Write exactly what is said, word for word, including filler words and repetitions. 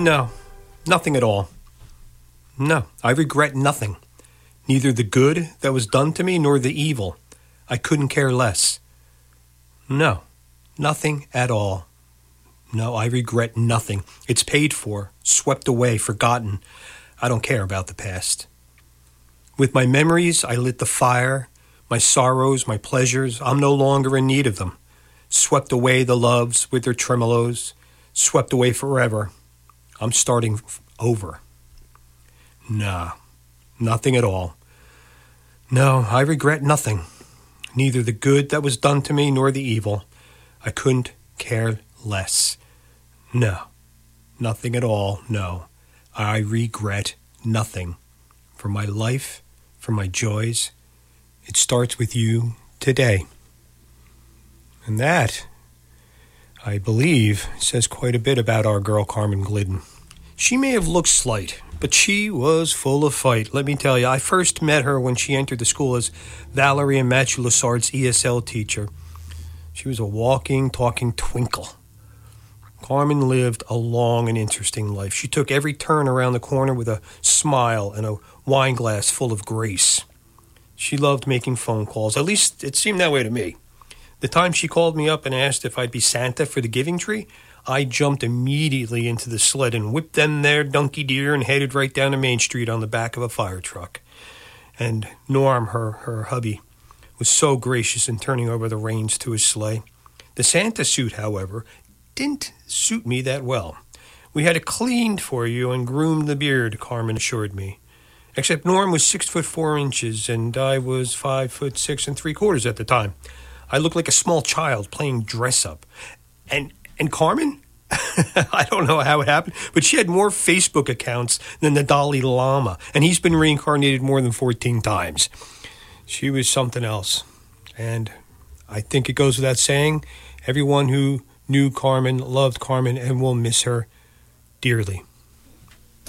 No, nothing at all. No, I regret nothing. Neither the good that was done to me nor the evil. I couldn't care less. No, nothing at all. No, I regret nothing. It's paid for, swept away, forgotten. I don't care about the past. With my memories, I lit the fire. My sorrows, my pleasures, I'm no longer in need of them. Swept away the loves with their tremolos. Swept away forever. I'm starting over. Nah, nothing at all. No, I regret nothing. Neither the good that was done to me nor the evil. I couldn't care less. No, nothing at all, no. I regret nothing. For my life, for my joys, it starts with you today. And that, I believe, says quite a bit about our girl Carmen Glidden. She may have looked slight, but she was full of fight. Let me tell you, I first met her when she entered the school as Valerie and Matthew Lassard's E S L teacher. She was a walking, talking twinkle. Carmen lived a long and interesting life. She took every turn around the corner with a smile and a wine glass full of grace. She loved making phone calls. At least it seemed that way to me. The time she called me up and asked if I'd be Santa for the Giving Tree, I jumped immediately into the sled and whipped them there donkey deer and headed right down to Main Street on the back of a fire truck. And Norm, her, her hubby, was so gracious in turning over the reins to his sleigh. The Santa suit, however, didn't suit me that well. We had it cleaned for you and groomed the beard, Carmen assured me. Except Norm was six foot four inches and I was five foot six and three quarters at the time. I looked like a small child playing dress up. And and Carmen? I don't know how it happened, but she had more Facebook accounts than the Dalai Lama, and he's been reincarnated more than fourteen times. She was something else. And I think it goes without saying, everyone who knew Carmen loved Carmen and will miss her dearly.